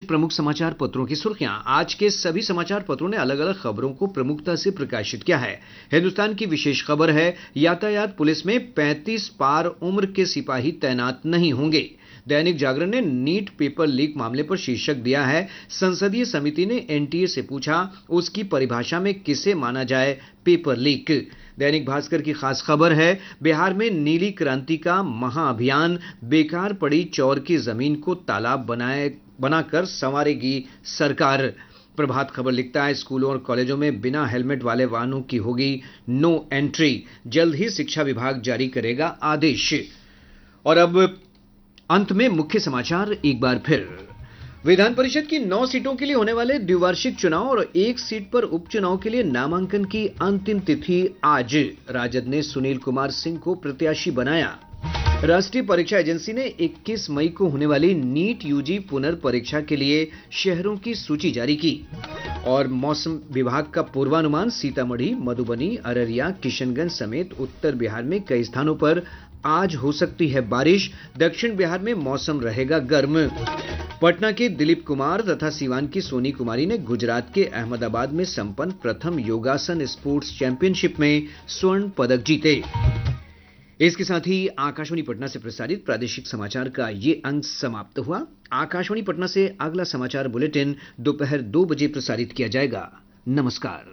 प्रमुख समाचार पत्रों की सुर्खियां। आज के सभी समाचार पत्रों ने अलग अलग खबरों को प्रमुखता से प्रकाशित किया है। हिंदुस्तान की विशेष खबर है, यातायात पुलिस में 35 पार उम्र के सिपाही तैनात नहीं होंगे। दैनिक जागरण ने नीट पेपर लीक मामले पर शीर्षक दिया है, संसदीय समिति ने एनटीए से पूछा उसकी परिभाषा में किसे माना जाए पेपर लीक। दैनिक भास्कर की खास खबर है, बिहार में नीली क्रांति का महाअभियान, बेकार पड़ी चौर की जमीन को तालाब बनाकर संवारेगी सरकार। प्रभात खबर लिखता है, स्कूलों और कॉलेजों में बिना हेलमेट वाले वाहनों की होगी नो एंट्री, जल्द ही शिक्षा विभाग जारी करेगा आदेश। और अब अंत में मुख्य समाचार एक बार फिर। विधान परिषद की 9 सीटों के लिए होने वाले द्विवार्षिक चुनाव और 1 सीट पर उपचुनाव के लिए नामांकन की अंतिम तिथि आज। राजद ने सुनील कुमार सिंह को प्रत्याशी बनाया। राष्ट्रीय परीक्षा एजेंसी ने 21 मई को होने वाली नीट यूजी पुनर्परीक्षा के लिए शहरों की सूची जारी की। और मौसम विभाग का पूर्वानुमान, सीतामढ़ी, मधुबनी, अररिया, किशनगंज समेत उत्तर बिहार में कई स्थानों पर आज हो सकती है बारिश। दक्षिण बिहार में मौसम रहेगा गर्म। पटना के दिलीप कुमार तथा सीवान की सोनी कुमारी ने गुजरात के अहमदाबाद में संपन्न प्रथम योगासन स्पोर्ट्स चैंपियनशिप में स्वर्ण पदक जीते। इसके साथ ही आकाशवाणी पटना से प्रसारित प्रादेशिक समाचार का ये अंक समाप्त हुआ। आकाशवाणी पटना से अगला समाचार बुलेटिन दोपहर 2 बजे प्रसारित किया जाएगा। नमस्कार।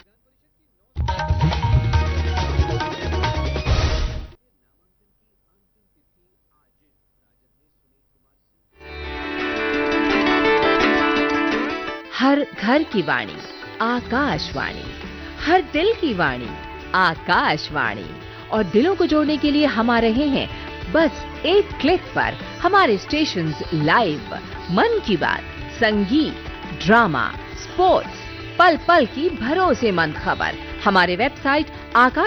हर घर की वाणी आकाशवाणी, हर दिल की वाणी आकाशवाणी। और दिलों को जोड़ने के लिए हम आ रहे हैं बस एक क्लिक पर। हमारे स्टेशंस लाइव, मन की बात, संगीत, ड्रामा, स्पोर्ट्स, पल पल की भरोसेमंद खबर हमारे वेबसाइट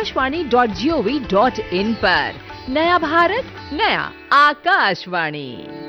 akashvani.gov.in पर। नया भारत, नया आकाशवाणी।